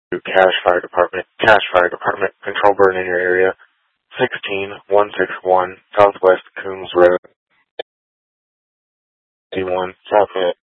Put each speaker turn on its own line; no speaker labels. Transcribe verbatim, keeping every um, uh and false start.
Cache Fire Department, Cache Fire Department, control burn in your area, sixteen one sixty-one Southwest Coombs Road, D one, Southwest.